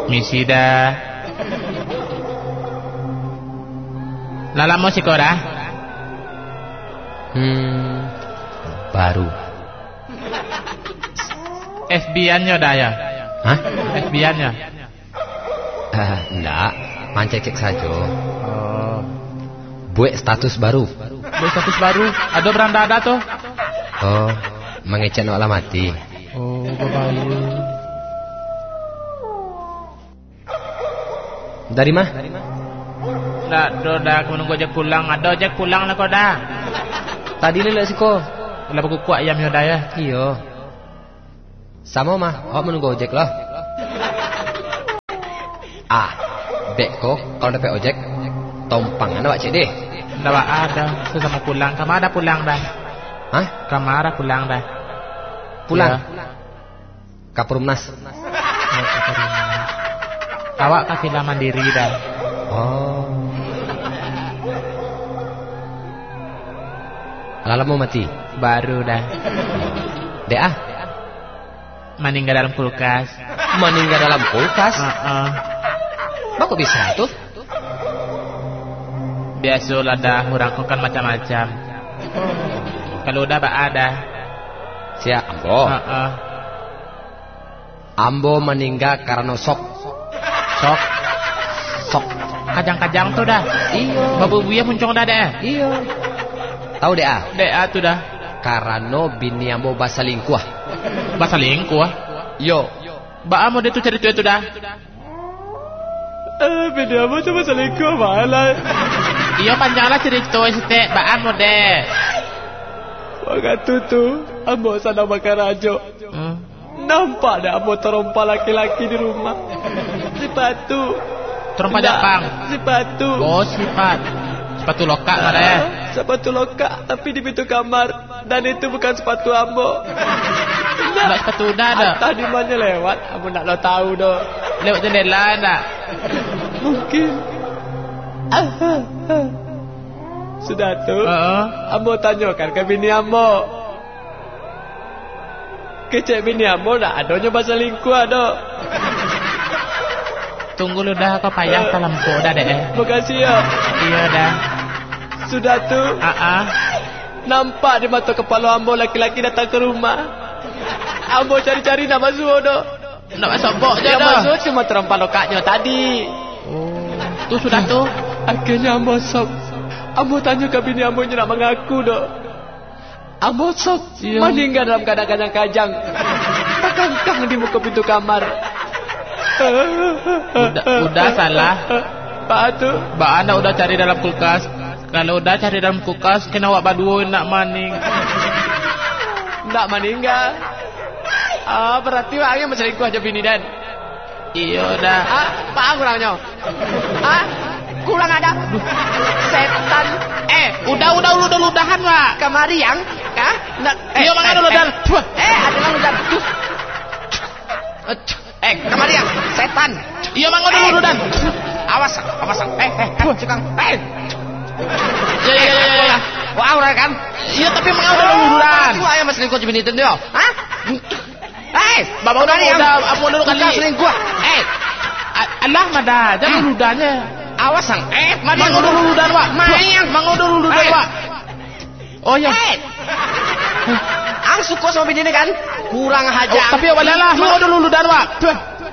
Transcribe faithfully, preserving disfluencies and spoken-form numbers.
Misi dah. Lala mau sikora? Hmm, baru. F B I-nya dah ya? Hah? F B I-nya? Uh, enggak, mancekek saja. Oh. Buat status baru. Buat status baru? Ada beranda ada tuh? Oh, mengecek no alamati. Oh, berbahaya. Dari mah? Dah, dah, dah. Aku menunggu ojek pulang. Ada ojek pulang lah kau dah. Tadi lelak sih kau. Kalau aku kuat ayam dah ya. Iyo. Sama mah, awak menunggu ojek lah. Ah, dek kok kalau dapat ojek, tompangan awak cek deh. Dah ada, sesama pulang. Kamu ada pulang dah. Hah? Kamu ada pulang dah. Pulang? Ya. Kapurumnas. Awak kafilah mandiri dah. Oh. Lala mau mati? Baru dah. Dek ah. Meninggal dalam kulkas. Meninggal dalam kulkas? Uh-uh. Kok bisa tuh? Biasalah dah, orang kan macam-macam. Kalau udah bak ada. Siap, Ambo. Uh-uh. Ambo meninggal karena sok. Sok? Sok. Kajang-kajang tuh dah. Iyo. Babu buaya muncung dah deh. Iyo. Tahu deh ah? Deh ah tuh dah. Karena bini Ambo bahasa lingkuah. Bahasa lingkuah? Yo. Ba amo dia tuh cerita itu dah. Eh, bini Ambo tuh bahasa lingkuah malah. Iya panjanglah cerita itu ba amo deh. Waktu tuh Ambo sana makan rajo. Hmm. Nampak dah Ambo terompa laki-laki di rumah. Sepatu. Terompa Jepang. Sepatu. Oh sifat. Sepatu lokal mana ya? Sepatu lokal tapi di pintu kamar dan itu bukan sepatu Ambo. Nak sepatu dah dah. Tadi mana lewat? Ambo nak lo tahu dah. Lewat jendela dah. Mungkin. Sudah tu. Uh-uh. Ambo tanyakan ke bini Ambo. Kecek bini Ambo dah adanya bahasa lingkuah dah. Tunggu lu dah kau payah dalam kau dah deh. Makasih ya. Iya dah. Sudah tu. Ah. Nampak di mata kepala Ambo laki-laki datang ke rumah. Ambo cari-cari nak masuk dah. Nak masuk bok je dah. Yang dah. masuk cuma terompa lokaknya tadi. Oh. Tu sudah tu. Akhirnya Ambo sok. Ambo tanya ke bini Ambo nak mengaku dah. Ambo sok. Iya. Meninggal dalam keadaan kajang-kajang. Terkangkang di muka pintu kamar. Udah, udah salah. Pak tu. Mbak anda udah cari dalam kulkas. Kalau udah cari dalam kulkas, kena awak berdua nak maning. Nak meninggal. Ah, berarti orangnya berselingkuh aja bini dan. Iya dah. Ah, pak kurangnya. Ah, kurang ada. Setan. Eh, udah udah udah udah ludahan pak. Kemari yang, kah? Nak. Iya mana dulu dan. Eh, ada yang ludahan. Eh, kemari yang, setan. Iya mana dulu dan. Awas, awas. Eh, eh, cekang. Eh. Ya ya ya ya. Wah, orang kan? Iya tapi mana udah dulu dan. Itu ayam selingkuh bini itu dia. Hah? Eh, bapak udah udah apa dulu kali. Selingkuh. Eh, Allah madah, jangan ludahnya. Awas sang. Eh, Mang udah dulu dan wak. Mayang, mang udah dulu dan wak. Oh ya. Eh. Ang suka sama bini ini kan? Kurang hajar. Tapi awalnya lah, mang udah dulu dan wak.